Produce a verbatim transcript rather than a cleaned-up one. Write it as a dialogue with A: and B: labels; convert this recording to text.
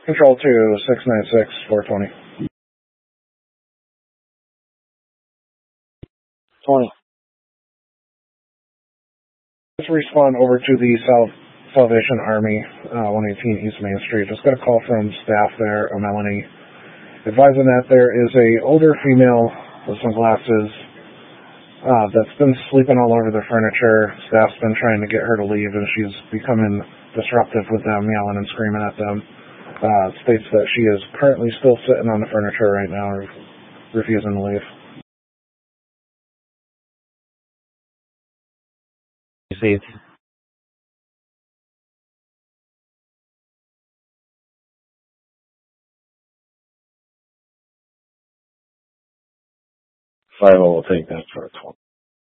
A: Control two, six nine six, four twenty. twenty. Let's respawn over to the South Salvation Army, uh, one eighteen East Main Street. Just got a call from staff there, uh, Melanie, advising that there is a older female with some glasses uh, that's been sleeping all over their furniture. Staff's been trying to get her to leave, and she's becoming disruptive with them, yelling and screaming at them. Uh, states that she is currently still sitting on the furniture right now, refusing to leave.
B: You see, five will take that for a twelve.